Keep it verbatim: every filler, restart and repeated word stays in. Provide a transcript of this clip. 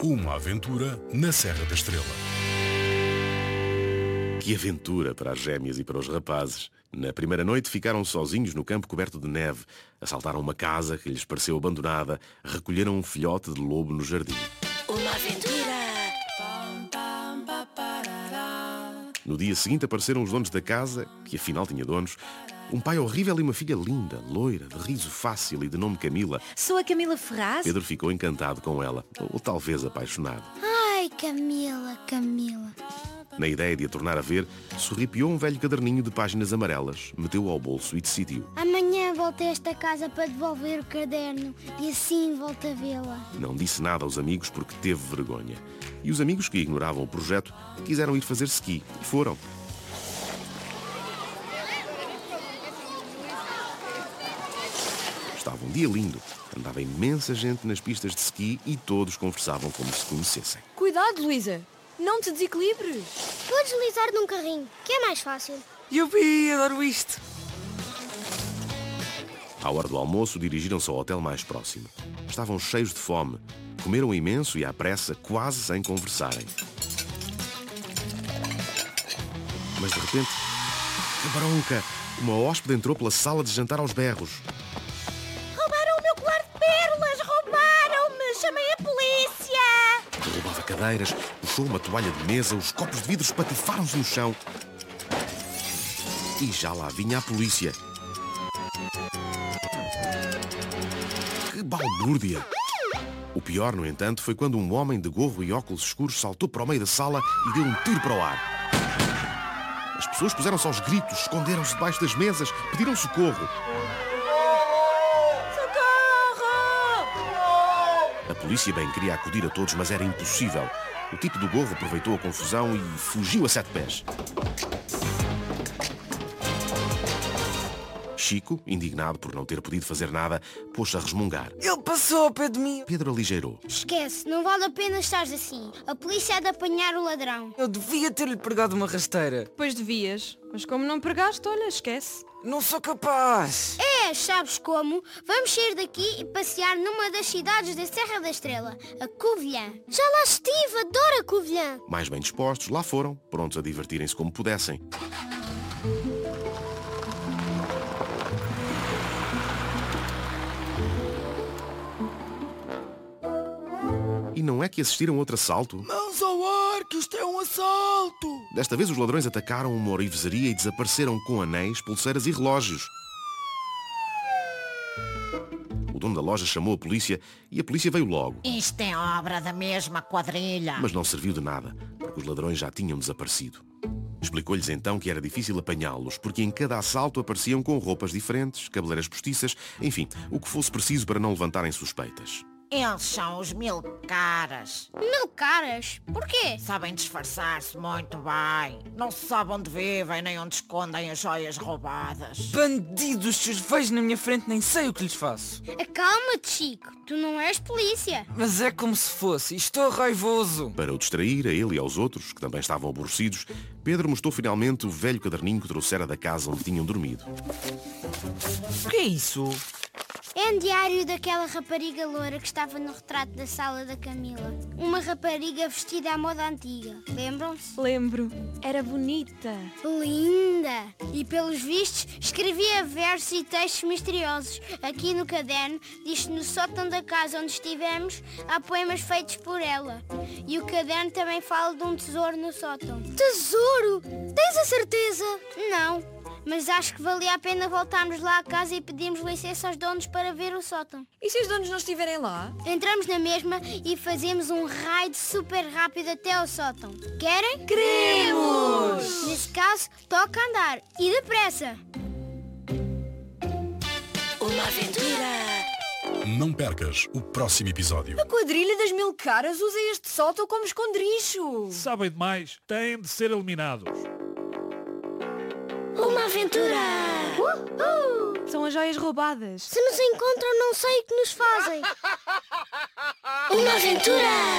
Uma aventura na Serra da Estrela. Que aventura para as gêmeas e para os rapazes. Na primeira noite ficaram sozinhos no campo coberto de neve. Assaltaram uma casa que lhes pareceu abandonada. Recolheram um filhote de lobo no jardim. Uma aventura! No dia seguinte apareceram os donos da casa, que afinal tinha donos. Um pai horrível e uma filha linda, loira, de riso fácil e de nome Camila. Sou a Camila Ferraz? Pedro ficou encantado com ela, ou talvez apaixonado. Ai, Camila, Camila. Na ideia de a tornar a ver, sorripiou um velho caderninho de páginas amarelas, meteu-o ao bolso e decidiu. Amanhã volto a esta casa para devolver o caderno e assim volto a vê-la. Não disse nada aos amigos porque teve vergonha. E os amigos que ignoravam o projeto quiseram ir fazer ski e foram. Estava um dia lindo. Andava imensa gente nas pistas de ski e todos conversavam como se conhecessem. Cuidado, Luísa. Não te desequilibres. Vou deslizar num carrinho, que é mais fácil. Yupi, adoro isto. À hora do almoço, dirigiram-se ao hotel mais próximo. Estavam cheios de fome. Comeram imenso e à pressa, quase sem conversarem. Mas de repente, que bronca! Uma hóspede entrou pela sala de jantar aos berros. Roubaram o meu colar de pérolas! Roubaram-me! Chamei a polícia! Derrubava cadeiras, puxou uma toalha de mesa, os copos de vidro espatifaram-se no chão. E já lá vinha a polícia. Que balbúrdia! O pior, no entanto, foi quando um homem de gorro e óculos escuros saltou para o meio da sala e deu um tiro para o ar. As pessoas puseram-se aos gritos, esconderam-se debaixo das mesas, pediram socorro. A polícia bem queria acudir a todos, mas era impossível. O tipo do gorro aproveitou a confusão e fugiu a sete pés. Chico, indignado por não ter podido fazer nada, pôs-se a resmungar. Ele passou ao pé de mim. Pedro aligeirou. Esquece, não vale a pena estares assim. A polícia há de apanhar o ladrão. Eu devia ter-lhe pregado uma rasteira. Pois devias. Mas como não pregaste, olha, esquece. Não sou capaz. É, sabes como? Vamos sair daqui e passear numa das cidades da Serra da Estrela, a Covilhã. Já lá estive, adoro a Covilhã. Mais bem dispostos, lá foram, prontos a divertirem-se como pudessem. E não é que assistiram a outro assalto? Mãos ao ar, que isto é um assalto. Desta vez os ladrões atacaram uma orivesaria e desapareceram com anéis, pulseiras e relógios. O dono da loja chamou a polícia e a polícia veio logo. Isto é obra da mesma quadrilha. Mas não serviu de nada, porque os ladrões já tinham desaparecido. Explicou-lhes então que era difícil apanhá-los, porque em cada assalto apareciam com roupas diferentes, cabeleiras postiças, enfim, o que fosse preciso para não levantarem suspeitas. Eles são os mil caras. Mil caras? Porquê? Sabem disfarçar-se muito bem. Não se sabe onde vivem nem onde escondem as joias roubadas. Bandidos, se os vejo na minha frente nem sei o que lhes faço. Acalma-te, Chico. Tu não és polícia. Mas é como se fosse. Estou raivoso. Para o distrair, a ele e aos outros, que também estavam aborrecidos, Pedro mostrou finalmente o velho caderninho que trouxera da casa onde tinham dormido. O que é isso? É um diário daquela rapariga loura que estava no retrato da sala da Camila. Uma rapariga vestida à moda antiga. Lembram-se? Lembro. Era bonita. Linda! E pelos vistos escrevia versos e textos misteriosos. Aqui no caderno diz que no sótão da casa onde estivemos há poemas feitos por ela. E o caderno também fala de um tesouro no sótão. Tesouro? Tens a certeza? Não. Mas acho que valia a pena voltarmos lá à casa e pedirmos licença aos donos para ver o sótão. E se os donos não estiverem lá? Entramos na mesma e fazemos um raid super rápido até ao sótão. Querem? Queremos! Nesse caso, toca andar. E depressa! Uma aventura! Não percas o próximo episódio. A quadrilha das mil caras usa este sótão como esconderijo. Sabem demais, têm de ser eliminados. Uma aventura! Uhul! São as joias roubadas. Se nos encontram, não sei o que nos fazem. Uma aventura!